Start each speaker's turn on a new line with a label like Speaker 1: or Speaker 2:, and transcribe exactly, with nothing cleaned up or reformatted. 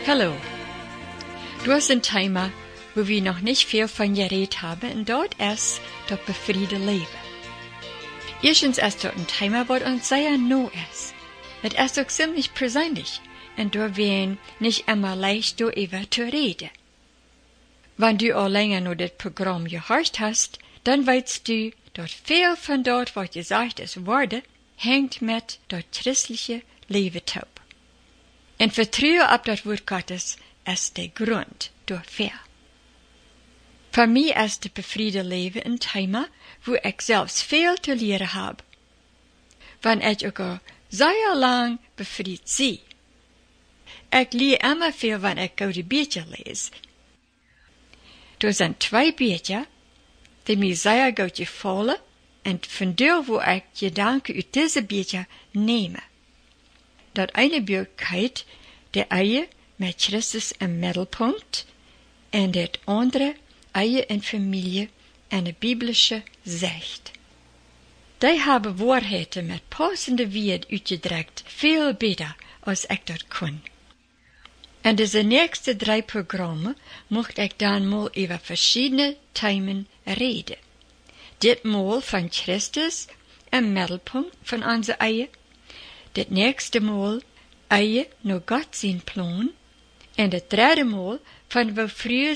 Speaker 1: Hallo. Du hast ein Thema, wo wir noch nicht viel von geredet haben, und dort ist das befriede Leben. Erstens ist dort ein Thema, was uns sehr nah ist. Es ist auch ziemlich persönlich, und da wären nicht immer leicht, darüber zu reden. Wenn du auch länger nur das Programm gehört hast, dann weißt du, dass viel von dort, was gesagt ist, wurde, hängt mit das christliche Leben ab. Und Vertrauen auf das Wort Gottes ist der Grund dafür. Für mich ist das befriede Leben ein Thema, wo ich selbst viel zu lernen habe. Wenn ich auch sehr lang befriedet sie. Ich lerne immer viel, wenn ich gute Bücher lese. Da sind zwei Bücher, die mir sehr gut gefallen, und von der, wo ich Gedanken aus diese Bücher nehme. Das eine Buch heißt Der Ehe mit Christus im Mittelpunkt, und das andere Ehe und Familie, eine biblische Sicht. Die haben Wahrheiten mit passenden Worten uitgedrückt, viel besser, als ich das kann. In diese nächsten drei Programme möchte ich dann mal über verschiedene Themen reden. Ditmal von Christus im Mittelpunkt von unserer Ehe, das nächste Mal Ehe nur Gott sein Plan, und das dritte Mal von wo früher